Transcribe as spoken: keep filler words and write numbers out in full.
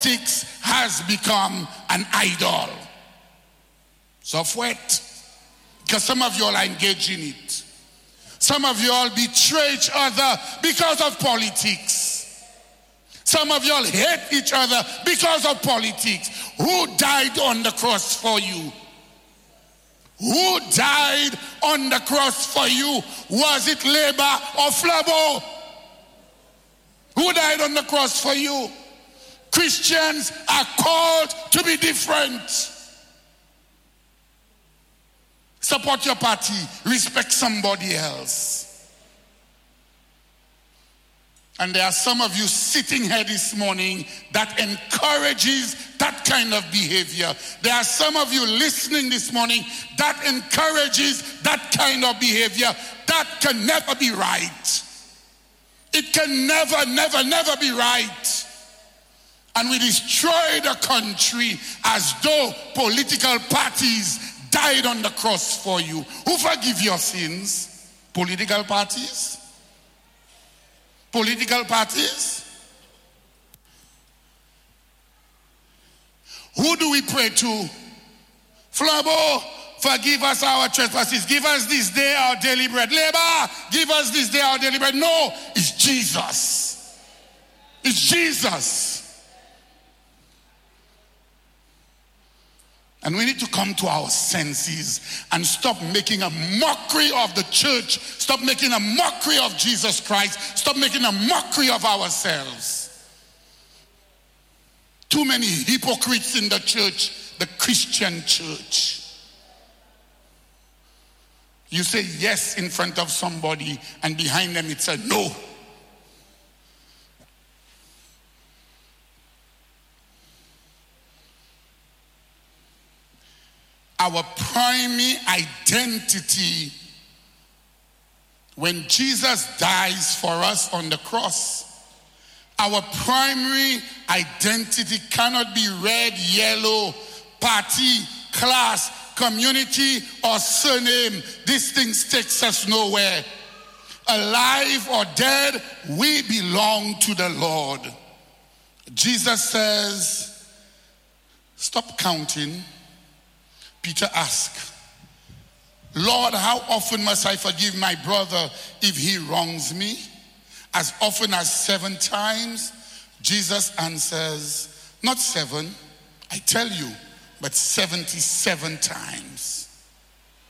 politics has become an idol. So what? Because some of you all are engaged in it. Some of you all betray each other because of politics. Some of you all hate each other because of politics. Who died on the cross for you? Who died on the cross for you? Was it Labour or Flabo? Who died on the cross for you? Christians are called to be different. Support your party. Respect somebody else. And there are some of you sitting here this morning that encourages that kind of behavior. There are some of you listening this morning that encourages that kind of behavior. That can never be right. It can never, never, never be right. And we destroy the country as though political parties died on the cross for you. Who forgive your sins? Political parties? Political parties? Who do we pray to? Flabo, forgive us our trespasses. Give us this day our daily bread. Labour, give us this day our daily bread. No, it's Jesus. It's Jesus. And we need to come to our senses and stop making a mockery of the church. Stop making a mockery of Jesus Christ. Stop making a mockery of ourselves. Too many hypocrites in the church, the Christian church. You say yes in front of somebody and behind them it's a no. Our primary identity when Jesus dies for us on the cross, our primary identity cannot be red, yellow, party, class, community, or surname. These things takes us nowhere. Alive or dead, we belong to the Lord. Jesus says, stop counting. Peter asked, Lord, how often must I forgive my brother if he wrongs me? As often as seven times? Jesus answers, not seven, I tell you, but seventy-seven times.